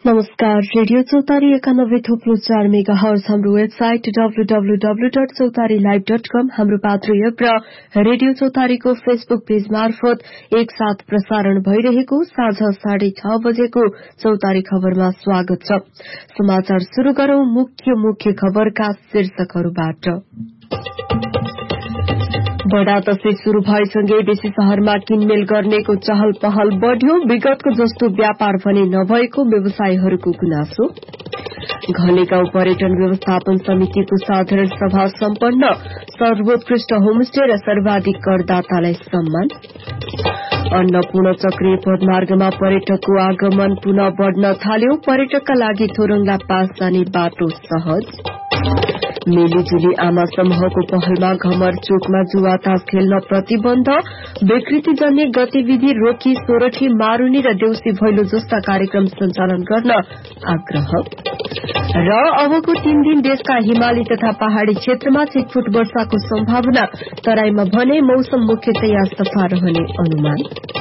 नमस्कार, रेडियो चौतारी 91.4 मेगाहर्ज, हाम्रो वेबसाइट www.चौतारीलाइभ.com, हाम्रो पात्रीयप र रेडियो चौतारीको फेसबुक पेज मार्फत एकसाथ प्रसारण भइरहेको साँझ 6:30 बजेको चौतारी खबरमा स्वागत छ। समाचार शुरू गरौं मुख्य खबरका शीर्षकहरूबाट। बडा दशैं शुरू भएसँगै बेसी शहरमा किनमेल गर्नेको चहल पहल बढ्यो। विगतको जस्तो व्यापार भने नभएको व्यवसायीहरूको गुनासो। घलेगाउँ पर्यटन व्यवस्थापन समितिको साधारण सभा सम्पन्न। सर्वोत्कृष्ट होमस्टे र सर्वाधिक करदातालाई सम्मान। अन्नपूर्ण चक्रीय पदमार्गमा पर्यटकको आगमन पुनः बढ़न थाल्यो। पर्यटकका लागि थोरङला पास जाने बाटो सहज। मिलीजुली आमा समूहको पहलमा घमर चोकमा जुवातास खेल्न प्रतिबन्ध। विकृतिजन्य गतिविधि रोकी सोरठी, मारुनी र देउसी भैलो जस्ता कार्यक्रम सञ्चालन गर्न आग्रह। र अबको 3 दिन देशका हिमाली तथा पहाड़ी क्षेत्रमा छिटफुट वर्षाको सम्भावना। तराईमा भने मौसम मुख्यतया सफा रहने अनुमान।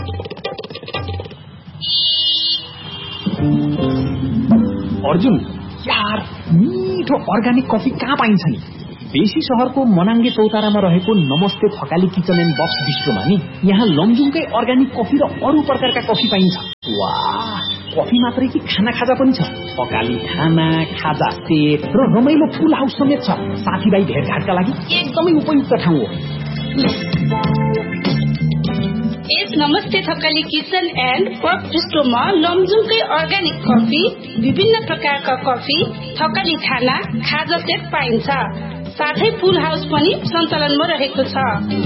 अर्जुन यार, मिठो अर्ग्यानिक कफी कहाँ पाइन्छ नि? बेसी शहरको मनाङ्गे चौतारामा रहेको नमस्ते थकाली किचन एन्ड बक्स बिस्ट्रोमा नि यहाँ लमजुङकै अर्ग्यानिक कफी र अरू प्रकारका कफी पाइन्छ। वाह, कफी मात्रै कि खाना खाजा पनि छ। थकाली खाना, खाजा सेट र रमाइलो फुल हाउस समेत छ। साथीभाइ भेटघाटका लागि एकदमै उपयुक्त ठाउँ हो। यस नमस्ते Thakali kitchen and box बिस्ट्रोमा लमजुङकै organic coffee, विभिन्न प्रकारका कफी, थकाली खाना, खाजा सेट पाइन्छ। साथै फुल हाउस पनि सञ्चालनमा रहेको छ।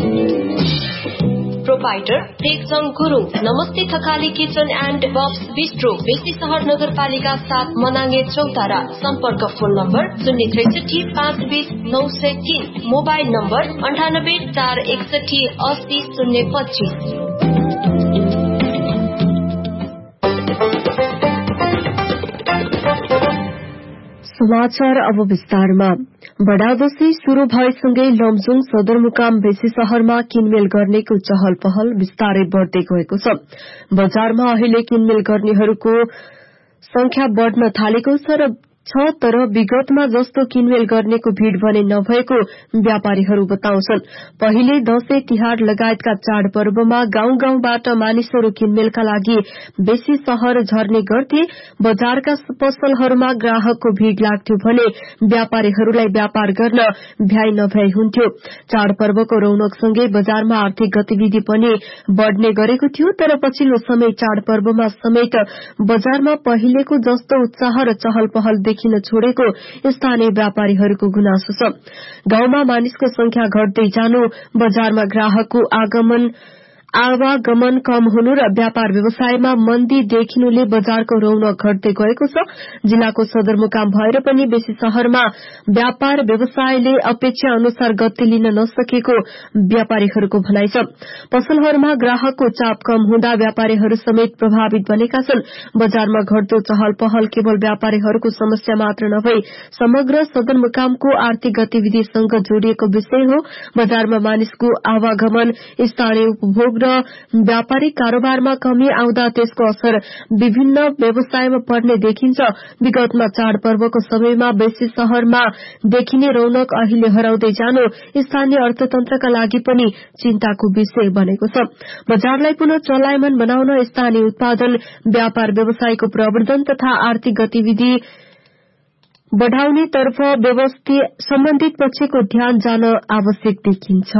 प्रोपाइटर टेकजङ गुरुङ। नमस्ते Thakali kitchen and box bistro, बेसी शहर नगरपालिका 7 मनाङ्गे चौतारा। सम्पर्क फोन नम्बर 063 520 903, मोबाइल नम्बर 98 461 80 025। समाचार अब विस्तारमा। बडा दशैं शुरू भएसँगै लमजुङ सदरमुकाम बेसी शहरमा किनमेल गर्नेको चहल पहल विस्तारै बढ़दै गएको छ। बजारमा अहिले किनमेल गर्नेहरूको संख्या बढ़न थालेको छ, तर विगतमा जस्तो किनमेल गर्नेको भीड़ भने नभएको व्यापारीहरू बताउँछन्। पहिले दशैं तिहार लगायतका चाडपर्वमा गाउँ-गाउँबाट मानिसहरू किनमेलका लागि बेसी शहर झर्ने गर्थे। बजारका पसलहरूमा ग्राहकको भीड़ लाग्थ्यो भने व्यापारीहरूलाई व्यापार गर्न भ्याइ नभ्याइ हुन्थ्यो। चाडपर्वको रौनकसँगै बजारमा आर्थिक गतिविधि पनि बढ़ने गरेको थियो, तर पछिल्लो समय चाडपर्वमा समेत बजारमा पहिलेको जस्तो उत्साह र चहल पहल देखिन छोडेको स्थानीय व्यापारीहरूको गुनासो छ। गाउँमा मानिसको संख्या घट्दै जानु, बजारमा ग्राहकको आवागमन कम हुनु र व्यापार व्यवसायमा मन्दी देखिनुले बजारको रौनक घट्दै गएको छ। जिल्लाको सदरमुकाम भएर पनि बेसी शहरमा व्यापार व्यवसायले अपेक्षा अनुसार गति लिन नसकेको व्यापारीहरूको भनाइ छ। पसलहरूमा ग्राहकको चाप कम हुँदा व्यापारीहरू समेत प्रभावित बनेका छन्। बजारमा घट्दो चहल पहल केवल व्यापारीहरूको समस्या मात्र नभई समग्र सदरमुकामको आर्थिक गतिविधिसँग जोडिएको विषय हो। बजारमा मानिसको आवागमन, स्थानीय उपभोग र व्यापारिक कारोबारमा कमी आउँदा त्यसको असर विभिन्न व्यवसायमा पर्ने देखिन्छ। विगतमा चाडपर्वको समयमा बेसी शहरमा देखिने रौनक अहिले हराउँदै जानु स्थानीय अर्थतन्त्रका लागि पनि चिन्ताको विषय बनेको छ। बजारलाई पुनः चलायमान बनाउन स्थानीय उत्पादन, व्यापार व्यवसायको प्रवर्धन तथा आर्थिक गतिविधि बढ़ाउने तर्फ सम्बन्धित पक्षको ध्यान जान आवश्यक देखिन्छ।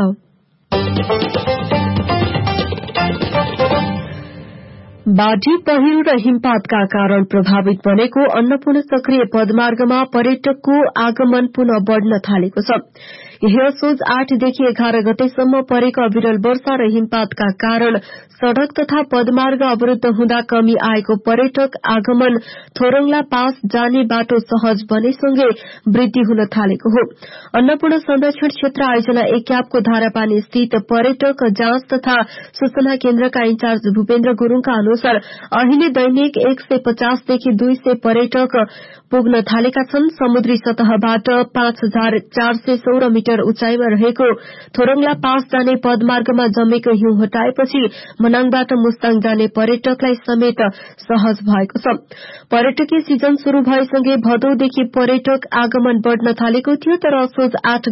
बाढ़ी, पहिरो र हिमपातका कारण प्रभावित बनेको अन्नपूर्ण चक्रीय पदमार्गमा पर्यटकको आगमन पुनः बढ़न थालेको छ। यही असोज 8 देखि 11 गतेसम्म परेको अविरल वर्षा र हिमपातका कारण सड़क तथा पदमार्ग अवरूद्ध हुँदा कमी आएको पर्यटक आगमन, थोरङला पास जाने बाटो सहज बनेसँगै वृद्धि हुन थालेको हो। अन्नपूर्ण संरक्षण क्षेत्र आयोजना एक्यापको धारापानी स्थित पर्यटक जाँच तथा सूचना केन्द्रका इन्चार्ज भूपेन्द्र गुरूङका अनुसार अहिले दैनिक 150 देखि 200 पर्यटक पुग्न थालेका छन्। समुद्री सतहबाट 5416 मिटर मिटर उचाइमा रहेको थोरङला पास जाने पदमार्गमा जमेको हिउँ हटाएपछि मनाङबाट मुस्ताङ जाने पर्यटकलाई समेत सहज भएको छ। पर्यटकीय सिजन शुरू भएसँगै भदौदेखि पर्यटक आगमन बढ़न थालेको थियो, तर असोज 8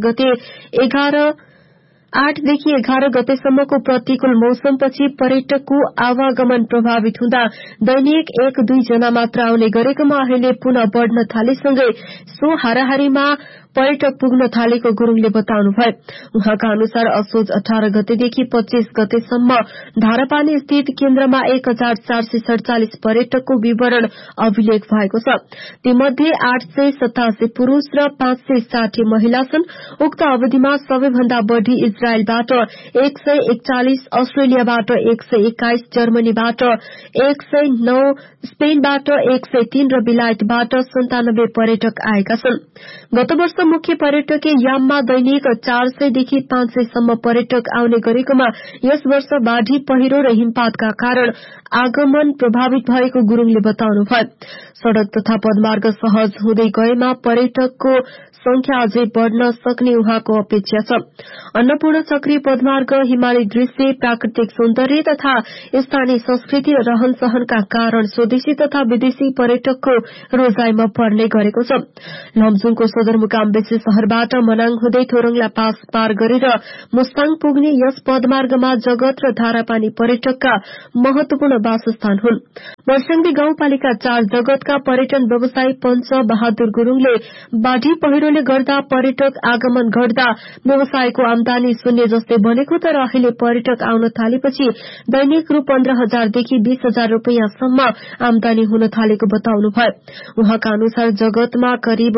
देखि 11 गतेसम्मको प्रतिकूल मौसमपछि पर्यटकको आवागमन प्रभावित हुँदा दैनिक 1-2 जना मात्र आउने गरेकोमा अहिले पुनः बढ़न थालेसँगै सो हाराहारीमा पर्यटक पुग्न थालेको गुरूङले बताउनुभयो। उहाँका अनुसार असोज 18 गतेदेखि 25 गतेसम्म धारापानी स्थित केन्द्रमा 1447 पर्यटकको विवरण अभिलेख भएको छ। तीमध्ये 887 पुरूष र 560 महिला छन्। उक्त अवधिमा सबैभन्दा बढ़ी इजरायलबाट 141, अस्ट्रेलियाबाट 121, जर्मनीबाट 109, स्पेनबाट 103 र बेलायतबाट 97 पर्यटक आएका छन्। गत वर्ष मुख्य पर्यटकीय याममा दैनिक 400 देखि 500 सम्म पर्यटक आउने गरेकोमा यस वर्ष बाढ़ी, पहिरो र हिमपातका कारण आगमन प्रभावित भएको गुरूङले बताउनुभयो। सड़क तथा पदमार्ग सहज हुँदै गएमा पर्यटकको संख्या अझै बढ़न सक्ने उहाँको अपेक्षा छ। अन्नपूर्ण चक्री पदमार्ग हिमाली दृश्य, प्राकृतिक सौन्दर्य तथा स्थानीय संस्कृति र रहन सहनका कारण स्वदेशी तथा विदेशी पर्यटकको रोजाइमा बढ़ने गरेको छ। लमजुङको सदरमुकाम बेसी शहरबाट मनाङ हुँदै थोरङला पास पार गरेर मुस्ताङ पुग्ने यस पदमार्गमा जगत र धारापानी पर्यटकका महत्वपूर्ण वासस्थान हुन्। मर्स्याङदी गाउँपालिका 4 जगतका पर्यटन व्यवसायी पंच बहादुर गुरूङले बाढ़ी पहिरोले गर्दा पर्यटक आगमन घट्दा व्यवसायको आमदानी शून्य जस्तै बनेको, तर अहिले पर्यटक आउन थालेपछि दैनिक रु 15,000 देखि 20,000 रूपियाँसम्म आमदानी हुन थालेको बताउनुभयो। उहाँका अनुसार जगतमा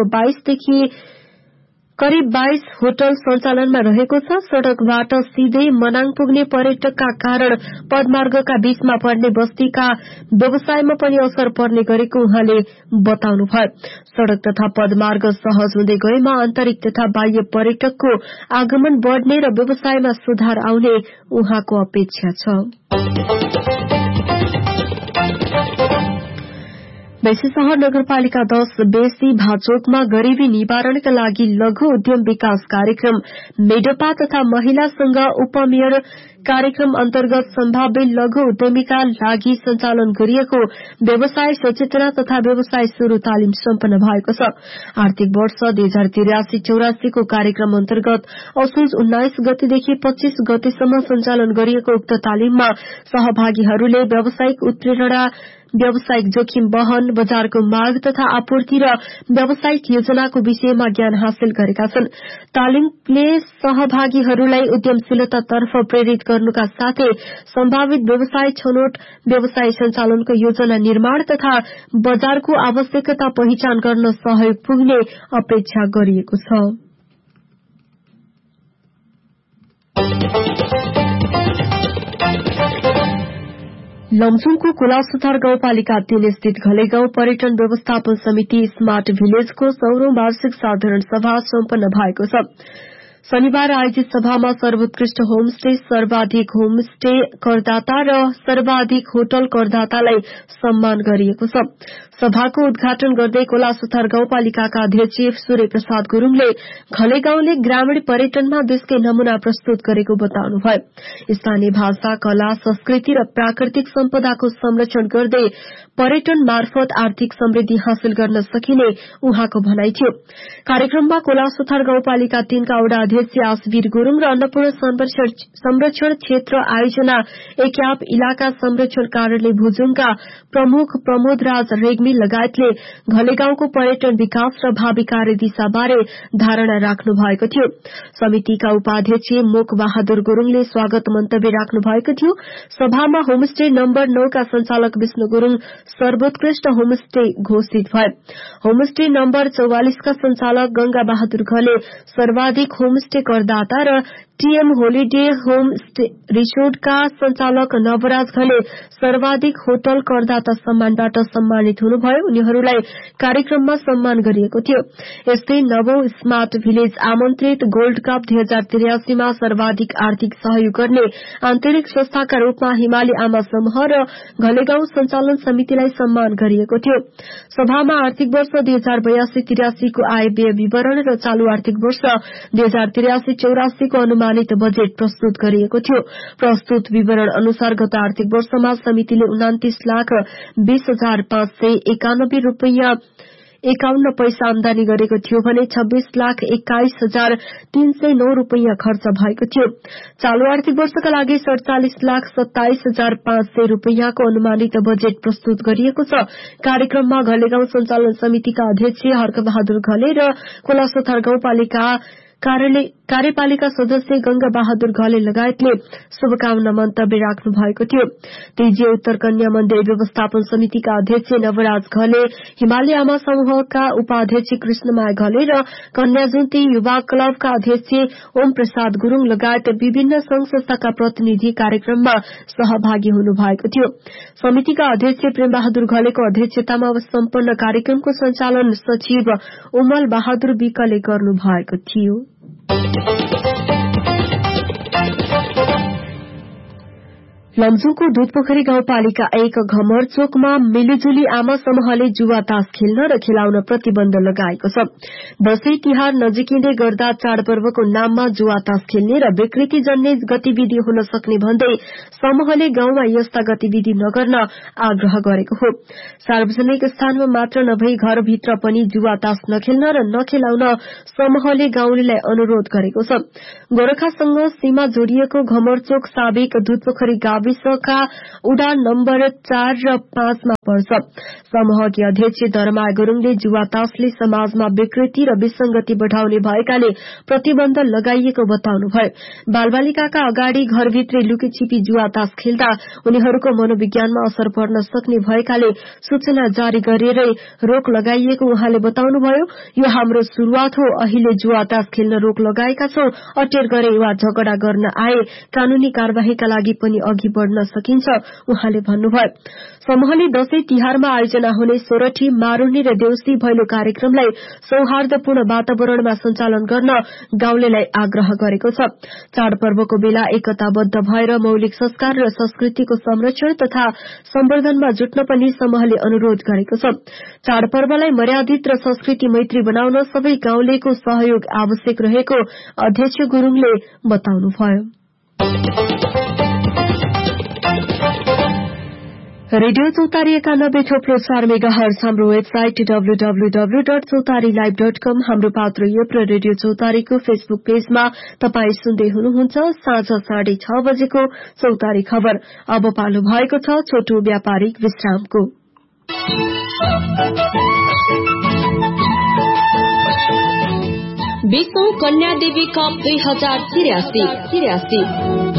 करिब 22 होटल सञ्चालनमा रहेको छ। सड़कबाट सीधै मनाङ पुग्ने पर्यटकका कारण पदमार्गका बीचमा पर्ने बस्तीका व्यवसायमा पनि असर पर्ने गरेको उहाँले बताउनुभयो। सड़क तथा पदमार्ग सहज हुँदै गएमा आन्तरिक तथा बाह्य पर्यटकको आगमन बढ़ने र व्यवसायमा सुधार आउने उहाँको अपेक्षा छ। बेसी शहर नगरपालिका 10 बेसी भाचोकमा गरीबी निवारणका लागि लघु उद्यम विकास कार्यक्रम मेडपा तथा महिलासँग उपमेयर कार्यक्रम अन्तर्गत सम्भाव्य लघु उद्यमीका लागि सञ्चालन गरिएको व्यवसाय सचेतना तथा व्यवसाय शुरू तालिम सम्पन्न भएको छ। आर्थिक वर्ष 2083-84 को कार्यक्रम अन्तर्गत असोज 19 गतेदेखि 25 गतेसम्म सञ्चालन गरिएको उक्त तालिममा सहभागीहरूले व्यावसायिक उत्प्रेरणा, व्यावसायिक जोखिम वहन, बजारको माग तथा आपूर्ति र व्यावसायिक योजनाको विषयमा ज्ञान हासिल गरेका छन्। तालिमले सहभागीहरूलाई उद्यमशीलतातर्फ प्रेरित गर्नुका साथै सम्भावित व्यवसाय छनौट, व्यवसाय सञ्चालनको योजना निर्माण तथा बजारको आवश्यकता पहिचान गर्न सहयोग पुग्ने अपेक्षा गरिएको छ। लमजुङको कोलासुथार गाउँपालिका 3 स्थित घलेगाउँ पर्यटन व्यवस्थापन समिति स्मार्ट भिलेजको 16औं वार्षिक साधारण सभा सम्पन्न भएको छ। शनिबार आयोजित सभामा सर्वोत्कृष्ट होमस्टे, सर्वाधिक होमस्टे करदाता र सर्वाधिक होटल करदातालाई सम्मान गरिएको छ। सभाको उद्घाटन गर्दै कोलासुथार गाउँपालिकाका अध्यक्ष सूर्य प्रसाद गुरूङले घलेगाउँले ग्रामीण पर्यटनमा देशकै नमूना प्रस्तुत गरेको बताउनुभयो। स्थानीय भाषा, कला, संस्कृति र प्राकृतिक सम्पदाको संरक्षण गर्दै पर्यटन मार्फत आर्थिक समृद्धि हासिल गर्न सकिने उहाँको भनाइ थियो। कार्यक्रममा कोलासुथार गाउँपालिका 3 का वडा अध्यक्ष आसवीर गुरूङ र अन्नपूर्ण संरक्षण क्षेत्र आयोजना एक्याप इलाका संरक्षण कार्यालय भुजुङका प्रमुख प्रमोद राज रेग्मी लगायतले घलेगाउँको पर्यटन विकास र भावी कार्यदिशाबारे धारणा राख्नु भएको थियो। समितिका उपाध्यक्ष मोक बहादुर गुरूङले स्वागत मन्तव्य राख्नु भएको थियो। सभामा होमस्टे नम्बर 9 का संचालक विष्णु गुरूङ सर्वोत्कृष्ट होमस्टे घोषित भए। होमस्टे नम्बर 44 का संचालक गंगा बहादुर घले सर्वाधिक होमस्टे करदाता र टीएम होलिडे होम रिसोर्टका संचालक नवराज घले सर्वाधिक होटल करदाता सम्मानबाट सम्मानित हुनुभयो। उनीहरूलाई कार्यक्रममा सम्मान गरिएको थियो। यस्तै नवौं स्मार्ट भिलेज आमन्त्रित गोल्ड कप 2083 मा सर्वाधिक आर्थिक सहयोग गर्ने आन्तरिक संस्थाका रूपमा हिमाली आमा समूह र घलेगाउँ सञ्चालन समितिलाई सम्मान गरिएको थियो। सभामा आर्थिक वर्ष 2082-83 को आय व्यय विवरण र चालू आर्थिक वर्ष 2083-84 को अनुमानित बजेट प्रस्तुत गरिएको थियो। प्रस्तुत विवरण अनुसार गत आर्थिक वर्षमा समितिले 29,20,591 रूपैयाँ 51 पैसा आमदानी गरेको थियो भने 26,21,309 रूपैयाँ खर्च भएको थियो। चालू आर्थिक वर्षका लागि 47,27,500 रूपैयाँको अनुमानित बजेट प्रस्तुत गरिएको छ। कार्यक्रममा घलेगाउँ सञ्चालन समितिका अध्यक्ष हर्कबहादुर घले र खोलासोथार गाउँपालिका कार्यपालिका सदस्य गंगा बहादुर घले लगायतले शुभकामना मन्तव्य राख्नु भएको थियो। तेजी उत्तर कन्या मन्दिर व्यवस्थापन समितिका अध्यक्ष नवराज घले, हिमाली आमा समूहका उपाध्यक्ष कृष्णमाया घले र कन्याजुन्ती युवा क्लबका अध्यक्ष ओम प्रसाद गुरूङ लगायत विभिन्न संघ संस्थाका प्रतिनिधि कार्यक्रममा सहभागी हुनु भएको थियो। समितिका अध्यक्ष प्रेम बहादुर घलेको अध्यक्षतामा सम्पन्न कार्यक्रमको सञ्चालन सचिव उमल बहादुर विकले गर्नु भएको थियो। लमजुङको दुधपोखरी गाउँपालिका 1 घमरचोकमा मिलिजुली आमा समूहले जुवा तास खेल्न र खेलाउन प्रतिबन्ध लगाएको छ। दशैं तिहार नजिकिँदै गर्दा चाडपर्वको नाममा जुवा तास खेल्ने र विकृति जन्ने गतिविधि हुन सक्ने भन्दै समूहले गाउँमा यस्ता गतिविधि नगर्न आग्रह गरेको हो। सार्वजनिक स्थानमा मात्र नभई घरभित्र पनि जुवा तास नखेल्न र नखेलाउन समूहले गाउँलेलाई अनुरोध गरेको छ। गोरखासँग सीमा जोडिएको घमरचोक साबिक दुधपोखरी गाविसका उडा नम्बर 4 र 5 मा पर्छ। समूहकी अध्यक्ष धर्माय गुरूङले जुवा तासले समाजमा विकृति र विसंगति बढ़ाउने भएकाले प्रतिबन्ध लगाइएको बताउनुभयो। बालबालिकाका अगाडि घरभित्रै लुकीछिपी जुवा तास खेल्दा उनीहरूको मनोविज्ञानमा असर पर्न सक्ने भएकाले सूचना जारी गरेरै रोक लगाइएको उहाँले बताउनुभयो। यो हाम्रो शुरूआत हो। अहिले जुवा तास खेल्न रोक लगाएका छौं। अटेर गरे वा झगडा गर्न आए कानूनी कार्यवाहीका लागि पनि अघि बढ़न सकिन्छ उहाँले भन्नुभयो। समूहले दशैं तिहारमा आयोजना हुने सोरठी, मारुनी र देउसी भैलो कार्यक्रमलाई सौहार्दपूर्ण वातावरणमा सञ्चालन गर्न गाउँलेलाई आग्रह गरेको छ। चाडपर्वको बेला एकताबद्ध भएर मौलिक संस्कार र संस्कृतिको संरक्षण तथा सम्वर्धनमा जुट्न पनि समूहले अनुरोध गरेको छ। चाडपर्वलाई मर्यादित र संस्कृति मैत्री बनाउन सबै गाउँलेको सहयोग आवश्यक रहेको अध्यक्ष गुरूङले बताउनुभयो। रेडियो चौतारी 91.4 मेगाहर्ज, हाम्रो वेबसाइट www.चौतारीलाइभ.com, हाम्रो पात्र एप र रेडियो चौतारीको फेसबुक पेजमा तपाई सुन्दै हुनुहुन्छ साँझ 6:30 बजेको चौतारी खबर। अब पालो भएको छ छोटो व्यापारिक विश्रामको। विश्व कन्या देवी कप 2083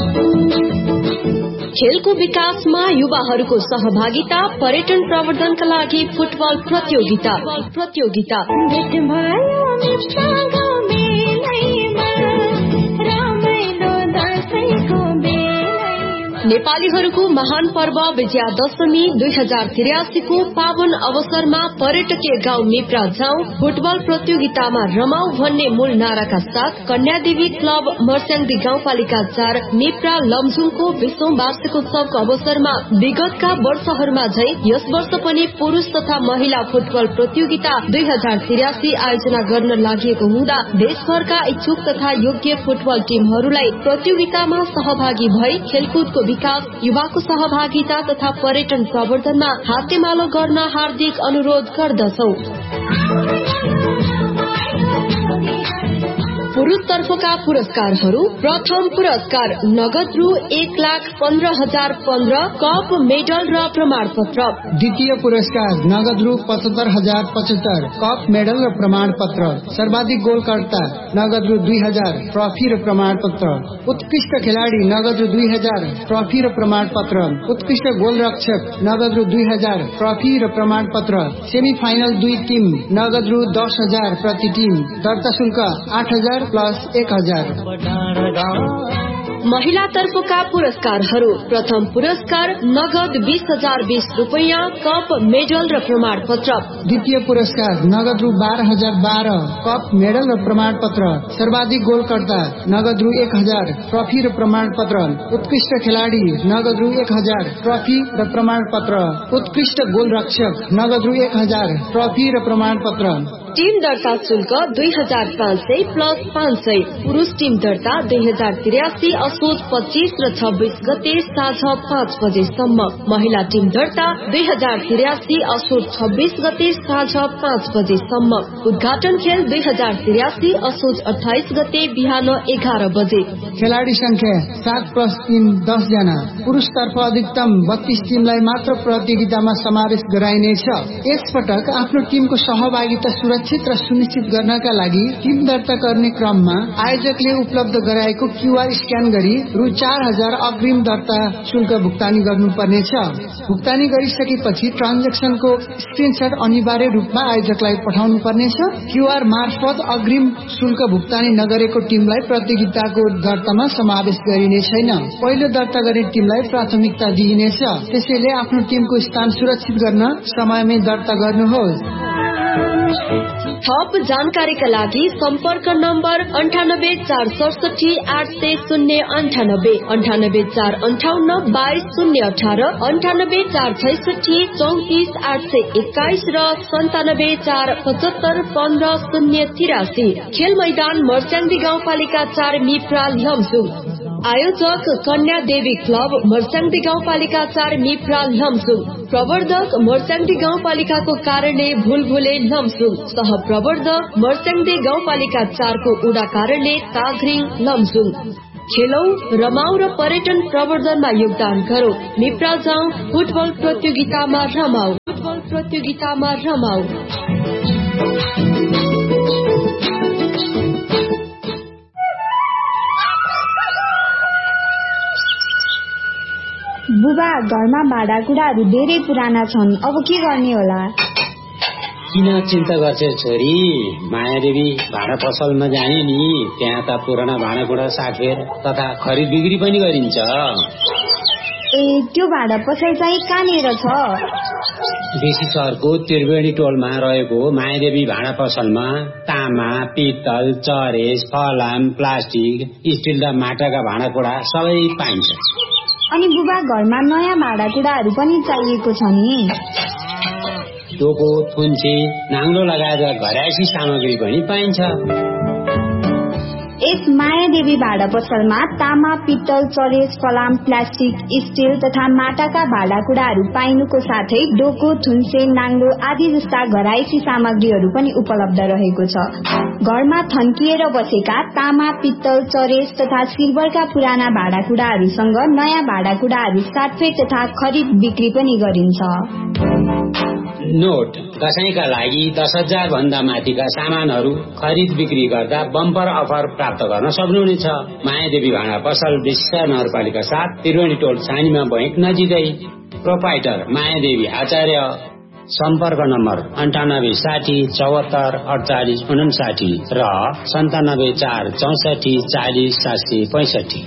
खेलको विकासमा युवाहरूको सहभागिता, पर्यटन प्रवर्धनका लागि फुटबल प्रतियोगिता। नेपालीहरूको महान पर्व विजयादशमी 2083 को पावन अवसरमा पर्यटकीय गाउँ मिप्रा जाउँ, फुटबल प्रतियोगितामा रमाऊ भन्ने मूल नाराका साथ कन्यादेवी क्लब मर्स्याङदी गाउँपालिका 4 मिप्रा लमजुङको 20औं वार्षिकोत्सवको अवसरमा विगतका वर्षहरूमा झै यस वर्ष पनि पुरूष तथा महिला फुटबल प्रतियोगिता 2083 आयोजना गर्न लागि हुँदा देशभरका इच्छुक तथा योग्य फुटबल टिमहरूलाई प्रतियोगितामा सहभागी भई खेलकुदको विकास, युवाको सहभागिता तथा पर्यटन प्रवर्धनमा हातेमालो गर्न हार्दिक अनुरोध गर्दछौ। पुरुष तर्फका पुरस्कारहरू: प्रथम पुरस्कार नगद रु 1,15,015 कप, मेडल र प्रमाणपत्र। द्वितीय पुरस्कार नगद रु 75,075 कप, मेडल र प्रमाणपत्र। सर्वाधिक गोलकर्ता नगद रु 2,000 ट्रफी र प्रमाणपत्र। उत्कृष्ट खेलाडी नगद रु 2,000 ट्रफी र प्रमाणपत्र। उत्कृष्ट गोलरक्षक नगद रु 2,000 ट्रफी र प्रमाणपत्र। सेमिफाइनल 2 टिम नगद रु 10,000 प्रति टिम। दर्ता शुल्क 8,000 +1000। महिला तर्फका पुरस्कारहरू: प्रथम पुरस्कार नगद 20,020 रुपैयाँ, कप, मेडल र प्रमाण पत्र। द्वितीय पुरस्कार नगद रु 12,012, कप, मेडल र प्रमाण पत्र। सर्वाधिक गोलकर्ता नगद रु 1,000, ट्रफी र प्रमाण पत्र। उत्कृष्ट खेलाडी नगद रु 1,000, ट्रफी र प्रमाण पत्र। उत्कृष्ट गोलरक्षक नगद रु 1,000, ट्रफी र प्रमाण पत्र। टीम दर्ता शुल्क 2,500 + 500। पुरुष टीम दर्ता 2083 असोज 25 र 26 गते साँझ 5 बजेसम्म। महिला टीम दर्ता 2083 असोज 26 गते साँझ 5 बजेसम्म। उद्घाटन खेल 2083 असोज 28 गते बिहान 11 बजे। खेलाडी संख्या 7 + 3 10 जना। पुरुष तर्फ अधिकतम 32 टिमलाई मात्र प्रतियोगितामा समावेश गराइनेछ। यसपटक आफ्नो टिमको सहभागिता सुरक्षित र सुनिश्चित गर्नका लागि टिम दर्ता गर्ने क्रममा आयोजकले उपलब्ध गराएको क्यूआर स्क्यान गरी रु 4,000 अग्रिम दर्ता शुल्क भुक्तानी गर्नुपर्नेछ। भुक्तानी गरिसकेपछि ट्रान्जेक्सनको स्क्रिनशट अनिवार्य रूपमा आयोजकलाई पठाउनु पर्नेछ। क्यूआर मार्फत अग्रिम शुल्क भुक्तानी नगरेको टिमलाई प्रतियोगिताको दर्तामा समावेश गरिने छैन। पहिलो दर्ता गर्ने टिमलाई प्राथमिकता दिइनेछ। त्यसैले आफ्नो टिमको स्थान सुरक्षित गर्न समयमै दर्ता गर्नुहोस्। थप जानकारीका लागि सम्पर्क नम्बर 9846780098, 98458 22018, 98466342821 र 9747755083। खेल मैदान मर्स्याङ्दी गाउँपालिका 4 मिप्रा लमजुङ। आयोजक कन्या देवी क्लब मर्स्याङ्दी गाउँपालिका 4 मिप्रा लमजुङ। प्रवर्धक मर्स्याङ्दी गाउँपालिकाको कार्यालय भुलभुले लमजुङ। सह प्रवर्धक मर्स्याङ्दी गाउँपालिका 4 को उडा कार्यालय ताघ्रिङ लमजुङ। खेलौ, रमाऊ र पर्यटन प्रवर्धनमा योगदान गरौ। मिप्रा जाउँ, फुटबल प्रतियोगितामा रमाऊ। बुबा, घरमा भाँडाकुँडाहरू धेरै पुराना छन्, अब के गर्ने होला? किन चिन्ता गर्छौ छोरी? मायादेवी भाँडा पसलमा जाने नि, त्यहाँ त पुराना भाँडाकुँडा साटफेर तथा खरिद बिक्री पनि गरिन्छ। ए, त्यो भाँडा पसल चाहिँ कहाँनिर छ? बेसी सहरको त्रिवेणी टोलमा रहेको मायादेवी भाँडा पसलमा तामा, पित्तल, चरेस, फलाम, प्लास्टिक, स्टिल र माटाका भाँडाकुँडा सबै पाइन्छ। अनि बुबा, घरमा नयाँ भाँडाकुँडाहरू पनि चाहिएको छ नि? टोको, थुन्से, नाङ्लो लगाएर घरायसी सामग्री पनि पाइन्छ। यस मायादेवी भाँडा पसलमा तामा, पित्तल, चरेस, फलाम, प्लास्टिक, स्टिल तथा माटाका भाँडाकुँडाहरू पाइनुको साथै डोको, थुन्से, नाङ्लो आदि जस्ता घरायसी सामग्रीहरू पनि उपलब्ध रहेको छ। घरमा थन्किएर बसेका तामा, पित्तल, चरेस तथा सिल्भरका पुराना भाँडाकुँडाहरूसँग नयाँ भाँडाकुँडाहरू साटफेर तथा खरिद बिक्री पनि गरिन्छ। नोट: दशैंका लागि 10,000 भन्दा माथिका सामानहरू खरिद बिक्री गर्दा बम्पर अफर प्राप्त गर्न सक्नुहुनेछ। मायादेवी भाँडा पसल विशिष्ट नगरपालिका 7 त्रिवेणी टोल सानीमा बैंक नजिकै। प्रोपाइटर मायादेवी आचार्य। सम्पर्क नम्बर 9860744859 र 9746400765।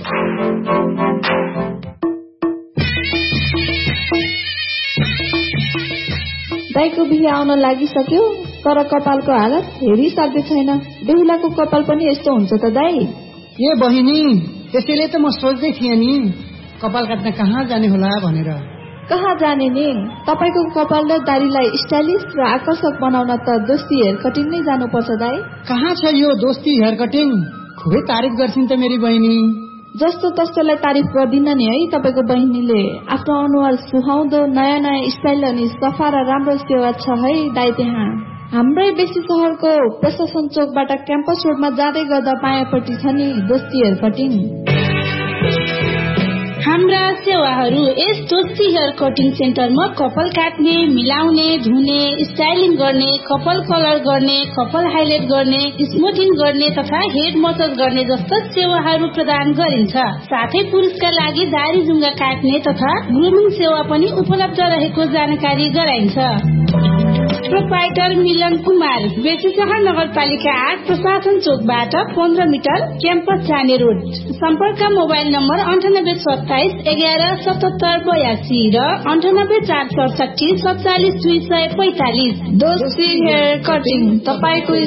दाइको बिहे आउन लागिसक्यो, तर कपालको हालत हेरि सक्दै छैन। बेहुलाको कपाल पनि यस्तो हुन्छ त दाइ? ए बहिनी, त्यसैले त म सोच्दै थिएँ नि कपाल काट्न कहाँ जाने होला भनेर। कहाँ जाने नि? तपाईको कपाल र दाढीलाई स्टाइलिश र आकर्षक बनाउन त दोस्ती हेयर कटिङ नै जानुपर्छ दाइ। कहाँ छ यो दोस्ती हेयर कटिङ? खुबै तारिफ गर्छिन् त मेरी बहिनी। जस्तो तस्तोलाई तारिफ गर्दिन नि है। तपाईको बहिनीले आफ्नो अनुहार सुहाउँदो नयाँ नयाँ स्टाइल अनि सफा र राम्रो सेवा छ है दाइ त्यहाँ। हाम्रै बेसी सहरको प्रशासन चोकबाट क्याम्पस रोडमा जाँदै गर्दा पायापट्टि छ नि दोस्ती हेयर कटिङ। हाम्रा सेवाहरू यस दोस्ती हेयर कटिङ सेन्टरमा कपाल काट्ने, मिलाउने, धुने, स्टाइलिङ गर्ने, कपाल कलर गर्ने, कपाल हाइलाइट गर्ने, स्मुथिङ गर्ने तथा हेड मसाज गर्ने जस्ता सेवाहरू प्रदान गरिन्छ। साथै पुरुषका लागि दाढी जुङ्गा काट्ने तथा ग्रुमिङ सेवा पनि उपलब्ध रहेको जानकारी गराइन्छ। प्रोपाइटर मिलन कुमार, बेसीसहर नगरपालिका 8 प्रशासन चोकबाट 15 मिटर क्याम्पस जाने रोड। सम्पर्क मोबाइल नम्बर 9827 11 77 82 र 98 467 47 245। दोस्ती हेयर कटिङ, तपाईको